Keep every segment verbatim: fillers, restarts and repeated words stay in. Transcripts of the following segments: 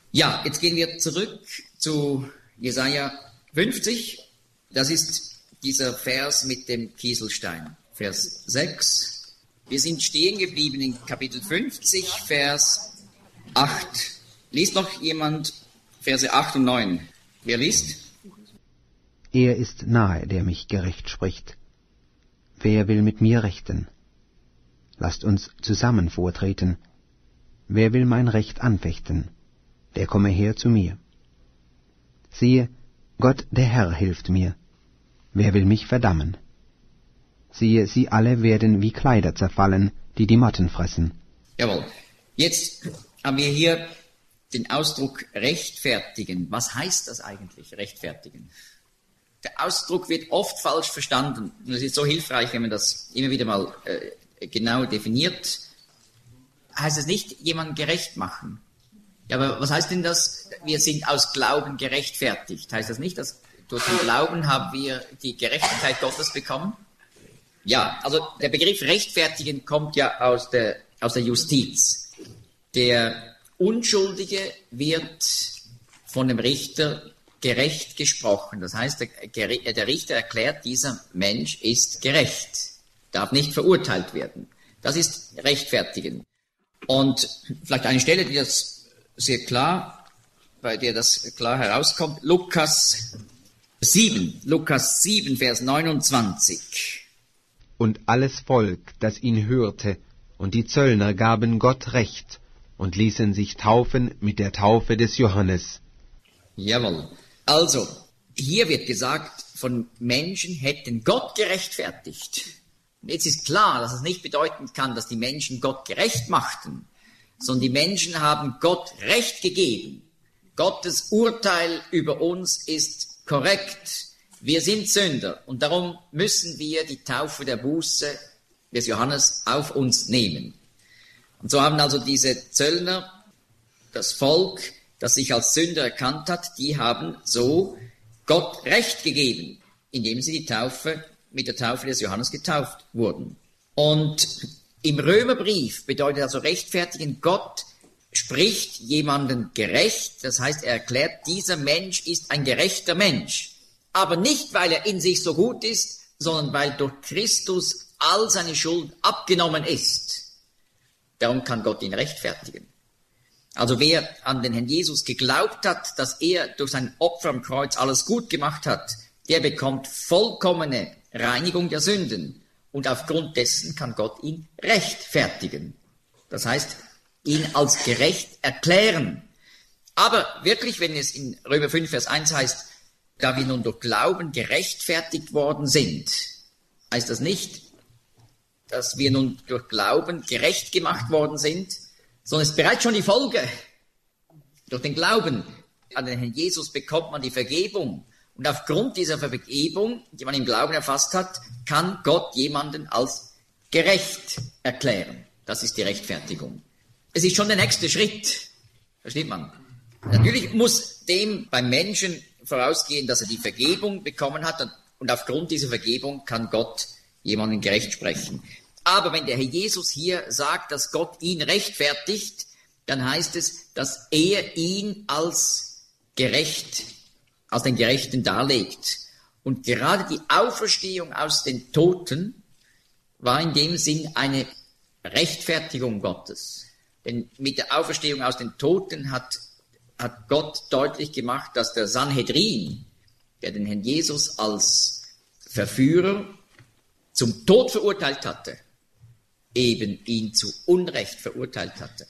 Ja, jetzt gehen wir zurück zu Jesaja fünfzig. Das ist dieser Vers mit dem Kieselstein. Vers sechs. Wir sind stehen geblieben in Kapitel fünfzig, Vers acht. Liest noch jemand Verse acht und neun? Wer liest? Er ist nahe, der mich gerecht spricht. Wer will mit mir rechten? Lasst uns zusammen vortreten. Wer will mein Recht anfechten? Der komme her zu mir. Siehe, Gott der Herr hilft mir. Wer will mich verdammen? Siehe, sie alle werden wie Kleider zerfallen, die die Motten fressen. Jawohl. Jetzt haben wir hier den Ausdruck rechtfertigen. Was heißt das eigentlich, rechtfertigen? Der Ausdruck wird oft falsch verstanden. Und es ist so hilfreich, wenn man das immer wieder mal äh, genau definiert. Heißt es nicht, jemanden gerecht machen? Ja, aber was heißt denn das? Wir sind aus Glauben gerechtfertigt. Heißt das nicht, dass durch den Glauben haben wir die Gerechtigkeit Gottes bekommen? Ja, also der Begriff rechtfertigen kommt ja aus der, aus der Justiz. Der Unschuldige wird von dem Richter gerecht gesprochen. Das heißt, der, der Richter erklärt, dieser Mensch ist gerecht, darf nicht verurteilt werden. Das ist rechtfertigen. Und vielleicht eine Stelle, die das sehr klar, bei der das klar herauskommt, Lukas sieben, Lukas sieben, Vers neunundzwanzig. Und alles Volk, das ihn hörte, und die Zöllner gaben Gott Recht und ließen sich taufen mit der Taufe des Johannes. Jawohl. Also, hier wird gesagt, von Menschen hätten Gott gerechtfertigt. Und jetzt ist klar, dass es nicht bedeuten kann, dass die Menschen Gott gerecht machten, sondern die Menschen haben Gott Recht gegeben. Gottes Urteil über uns ist korrekt. Wir sind Sünder und darum müssen wir die Taufe der Buße des Johannes auf uns nehmen. Und so haben also diese Zöllner, das Volk, das sich als Sünder erkannt hat, die haben so Gott Recht gegeben, indem sie die Taufe mit der Taufe des Johannes getauft wurden. Und im Römerbrief bedeutet also rechtfertigen, Gott spricht jemanden gerecht, das heißt, er erklärt, dieser Mensch ist ein gerechter Mensch. Aber nicht, weil er in sich so gut ist, sondern weil durch Christus all seine Schuld abgenommen ist. Darum kann Gott ihn rechtfertigen. Also wer an den Herrn Jesus geglaubt hat, dass er durch sein Opfer am Kreuz alles gut gemacht hat, der bekommt vollkommene Reinigung der Sünden. Und aufgrund dessen kann Gott ihn rechtfertigen. Das heißt, ihn als gerecht erklären. Aber wirklich, wenn es in Römer fünf, Vers eins heißt, da wir nun durch Glauben gerechtfertigt worden sind, heißt das nicht, dass wir nun durch Glauben gerecht gemacht worden sind, sondern es ist bereits schon die Folge. Durch den Glauben an den Herrn Jesus bekommt man die Vergebung. Und aufgrund dieser Vergebung, die man im Glauben erfasst hat, kann Gott jemanden als gerecht erklären. Das ist die Rechtfertigung. Es ist schon der nächste Schritt. Versteht man? Natürlich muss dem beim Menschen vorausgehen, dass er die Vergebung bekommen hat und aufgrund dieser Vergebung kann Gott jemanden gerecht sprechen. Aber wenn der Herr Jesus hier sagt, dass Gott ihn rechtfertigt, dann heißt es, dass er ihn als gerecht, als den Gerechten darlegt. Und gerade die Auferstehung aus den Toten war in dem Sinn eine Rechtfertigung Gottes. Denn mit der Auferstehung aus den Toten hat, hat Gott deutlich gemacht, dass der Sanhedrin, der den Herrn Jesus als Verführer zum Tod verurteilt hatte, eben ihn zu Unrecht verurteilt hatte.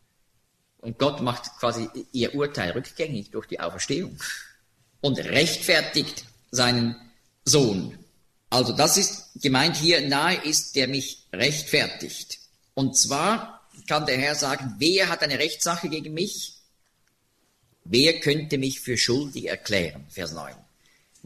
Und Gott macht quasi ihr Urteil rückgängig durch die Auferstehung und rechtfertigt seinen Sohn. Also das ist gemeint hier, nahe ist, der mich rechtfertigt. Und zwar kann der Herr sagen, wer hat eine Rechtssache gegen mich? Wer könnte mich für schuldig erklären? Vers neun.